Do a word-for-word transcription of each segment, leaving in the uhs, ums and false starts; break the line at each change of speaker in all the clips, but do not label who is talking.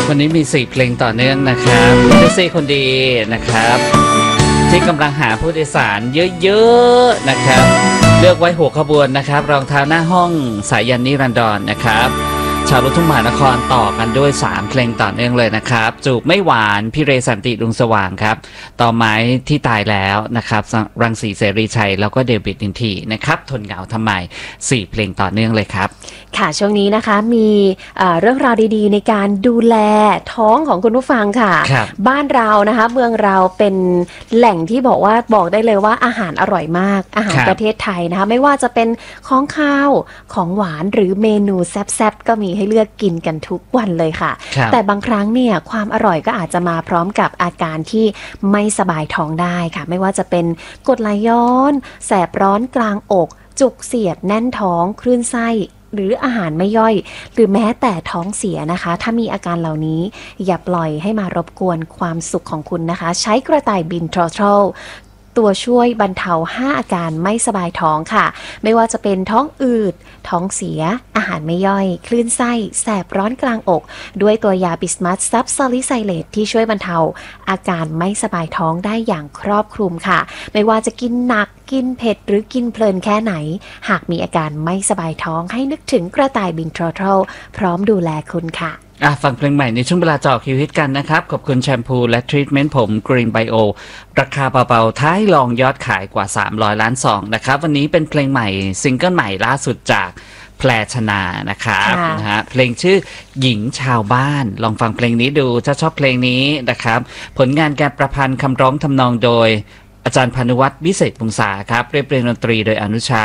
วันนี้มีสี่เพลงต่อเนื่องนะครับแท็กซี่คนดีนะครับที่กำลังหาผู้โดยสารเยอะๆนะครับเลือกไว้หัวขบวนนะครับรองเท้าหน้าห้องสายยันนิรันดรนะครับชาวลูกทุ่งมหานครต่อกันด้วยสามเพลงต่อเนื่องเลยนะครับจูบไม่หวานพี่เรสันติดวงสว่างครับต่อไม้ที่ตายแล้วนะครับรังสีเสรีชัยแล้วก็เดวิดอินทีนะครับทนเหงาทำไมสี่เพลงต่อเนื่องเลยครับ
ค่ะช่วงนี้นะคะมีเรื่องราวดีๆในการดูแลท้องของคุณผู้ฟังค่ะบ้านเรานะคะเมืองเราเป็นแหล่งที่บอกว่าบอกได้เลยว่าอาหารอร่อยมากอาหารประเทศไทยนะคะไม่ว่าจะเป็นของข้าวของหวานหรือเมนูแซ่บๆก็มีให้เลือกกินกันทุกวันเลยค่ะแต่บางครั้งเนี่ยความอร่อยก็อาจจะมาพร้อมกับอาการที่ไม่สบายท้องได้ค่ะไม่ว่าจะเป็นกรดไหลย้อนแสบร้อนกลางอกจุกเสียดแน่นท้องคลื่นไส้หรืออาหารไม่ย่อยหรือแม้แต่ท้องเสียนะคะถ้ามีอาการเหล่านี้อย่าปล่อยให้มารบกวนความสุขของคุณนะคะใช้กระต่ายบินทรอทัลตัวช่วยบรรเทาห้าอาการไม่สบายท้องค่ะไม่ว่าจะเป็นท้องอืดท้องเสียอาหารไม่ย่อยคลื่นไส้แสบร้อนกลางอกด้วยตัวยาบิสมัสซับซาลิไซเลตที่ช่วยบรรเทาอาการไม่สบายท้องได้อย่างครอบคลุมค่ะไม่ว่าจะกินหนักกินเผ็ดหรือกินเพลินแค่ไหนหากมีอาการไม่สบายท้องให้นึกถึงกระต่ายบินทรอทัลพร้อมดูแลคุณค่ะ
อ่ะฟังเพลงใหม่ในช่วงเวลาเจาะคิวฮิตกันนะครับขอบคุณแชมพูและทรีทเมนต์ผม Green Bio ราคาเบาๆท้ายลองยอดขายกว่าสามร้อยล้านซองนะครับวันนี้เป็นเพลงใหม่ซิงเกิลใหม่ล่าสุดจากแพรชนานะครับนะฮะเพลงชื่อหญิงชาวบ้านลองฟังเพลงนี้ดูถ้าชอบเพลงนี้นะครับผลงานการประพันธ์คำร้องทำนองโดยอาจารย์พานุวัฒน์วิเศษพงษาครับเรียบเรียงดนตรีโดยอนุชา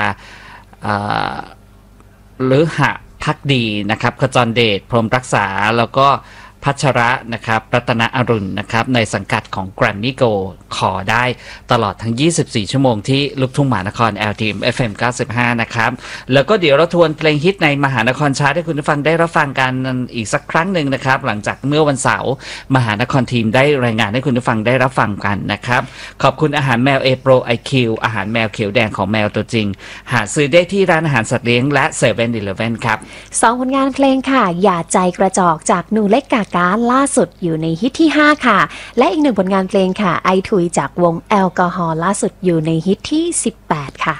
หรือหะพักดีนะครับขจรเดชพรหมรักษาแล้วก็พัชระนะครับรัตนอรุณนะครับในสังกัดของ Grammy Go ขอได้ตลอดทั้งยี่สิบสี่ชั่วโมงที่ลูกทุ่งมหานคร แอล ที เอ็ม เอฟ เอ็ม เก้าสิบห้านะครับแล้วก็เดี๋ยวเราทวนเพลงฮิตในมหานครชาร์ตให้คุณผู้ฟังได้รับฟังกันอีกสักครั้งหนึ่งนะครับหลังจากเมื่อวันเสาร์มหานครทีมได้รายงานให้คุณผู้ฟังได้รับฟังกันนะครับขอบคุณอาหารแมว A Pro ไอ คิว อาหารแมวเขียวแดงของแมวตัวจริงหาซื้อได้ที่ร้านอาหารสัตว์เลี้ยงและ เซเว่น อีเลฟเว่น ครับ
สองผลงานเพลงค่ะอย่าใจกระจอกจากหนูเล็กกากาล่าสุดอยู่ในฮิตที่ห้าค่ะและอีกหนึ่งผลงานเพลงค่ะไอทุยจากวงแอลกอฮอล์ล่าสุดอยู่ในฮิตที่สิบแปดค่ะ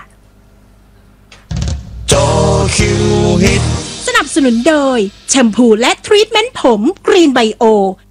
จอคิวฮิต
สนับสนุนโดยแชมพูและทรีทเมนต์ผม Green Bio